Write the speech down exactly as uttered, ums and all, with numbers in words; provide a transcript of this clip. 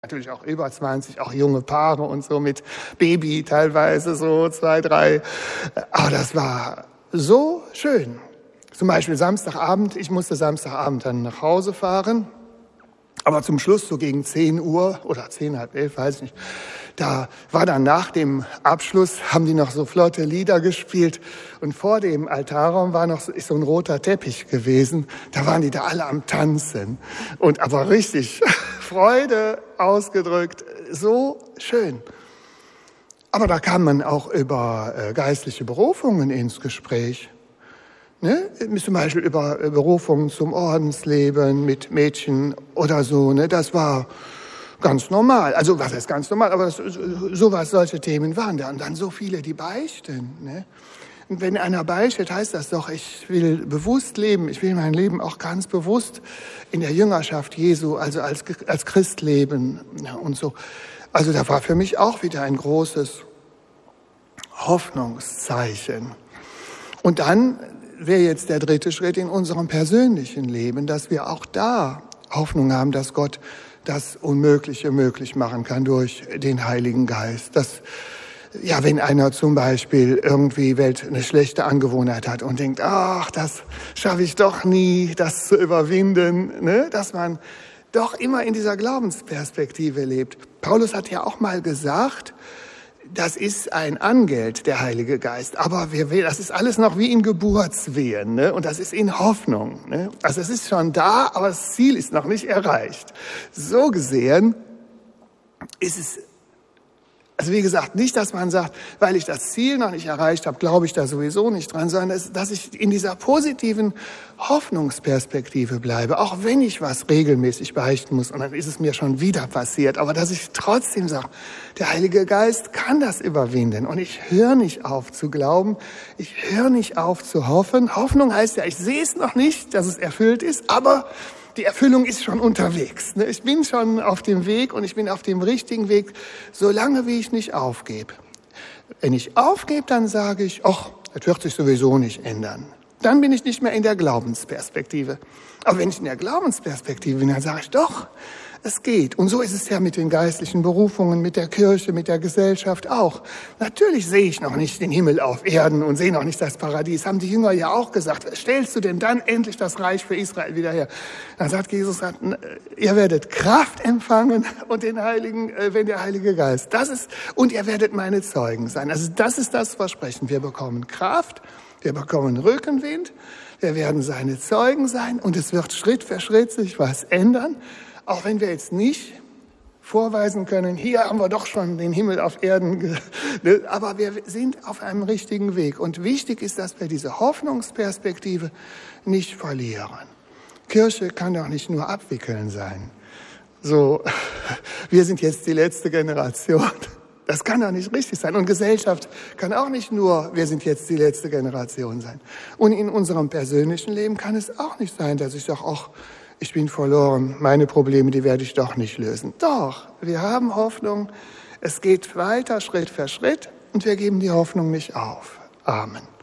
Natürlich auch über zwanzig, auch junge Paare und so mit Baby teilweise so zwei, drei. Aber das war so schön. Zum Beispiel Samstagabend, ich musste Samstagabend dann nach Hause fahren. Aber zum Schluss, so gegen zehn Uhr oder zehn, halb elf, weiß ich nicht, da war dann nach dem Abschluss, haben die noch so flotte Lieder gespielt. Und vor dem Altarraum war noch so, ist so ein roter Teppich gewesen. Da waren die da alle am Tanzen. Und aber richtig Freude ausgedrückt. So schön. Aber da kam man auch über äh, geistliche Berufungen ins Gespräch. Ne? Zum Beispiel über Berufungen zum Ordensleben mit Mädchen oder so. Ne? Das war ganz normal. Also was heißt ganz normal? Aber das, sowas, solche Themen waren da. Und dann so viele, die beichten. Ne? Und wenn einer beichtet, heißt das doch, ich will bewusst leben. Ich will mein Leben auch ganz bewusst in der Jüngerschaft Jesu, also als, als Christ leben. Ja, und so. Also da war für mich auch wieder ein großes Hoffnungszeichen. Und dann wäre jetzt der dritte Schritt in unserem persönlichen Leben, dass wir auch da Hoffnung haben, dass Gott das Unmögliche möglich machen kann durch den Heiligen Geist. Dass, ja, wenn einer zum Beispiel irgendwie Welt eine schlechte Angewohnheit hat und denkt, ach, das schaffe ich doch nie, das zu überwinden, ne? Dass man doch immer in dieser Glaubensperspektive lebt. Paulus hat ja auch mal gesagt, das ist ein Angeld, der Heilige Geist. Aber wir, das ist alles noch wie in Geburtswehen, ne? Und das ist in Hoffnung, ne? Also es ist schon da, aber das Ziel ist noch nicht erreicht. So gesehen ist es, also wie gesagt, nicht, dass man sagt, weil ich das Ziel noch nicht erreicht habe, glaube ich da sowieso nicht dran, sondern dass ich in dieser positiven Hoffnungsperspektive bleibe, auch wenn ich was regelmäßig beichten muss und dann ist es mir schon wieder passiert, aber dass ich trotzdem sage, der Heilige Geist kann das überwinden und ich höre nicht auf zu glauben, ich höre nicht auf zu hoffen. Hoffnung heißt ja, ich sehe es noch nicht, dass es erfüllt ist, aber die Erfüllung ist schon unterwegs. Ich bin schon auf dem Weg und ich bin auf dem richtigen Weg, solange wie ich nicht aufgebe. Wenn ich aufgebe, dann sage ich, ach, das wird sich sowieso nicht ändern. Dann bin ich nicht mehr in der Glaubensperspektive. Aber wenn ich in der Glaubensperspektive bin, dann sage ich, doch, es geht. Und so ist es ja mit den geistlichen Berufungen, mit der Kirche, mit der Gesellschaft auch. Natürlich sehe ich noch nicht den Himmel auf Erden und sehe noch nicht das Paradies. Haben die Jünger ja auch gesagt. Stellst du denn dann endlich das Reich für Israel wieder her? Dann sagt Jesus, ihr werdet Kraft empfangen und den Heiligen, wenn der Heilige Geist. Das ist, und ihr werdet meine Zeugen sein. Also das ist das Versprechen. Wir bekommen Kraft, wir bekommen Rückenwind, wir werden seine Zeugen sein und es wird Schritt für Schritt sich was ändern. Auch wenn wir jetzt nicht vorweisen können, hier haben wir doch schon den Himmel auf Erden, aber wir sind auf einem richtigen Weg. Und wichtig ist, dass wir diese Hoffnungsperspektive nicht verlieren. Kirche kann doch nicht nur abwickeln sein. So, wir sind jetzt die letzte Generation. Das kann doch nicht richtig sein. Und Gesellschaft kann auch nicht nur, wir sind jetzt die letzte Generation sein. Und in unserem persönlichen Leben kann es auch nicht sein, dass ich doch auch ich bin verloren, meine Probleme, die werde ich doch nicht lösen. Doch, wir haben Hoffnung, es geht weiter Schritt für Schritt und wir geben die Hoffnung nicht auf. Amen.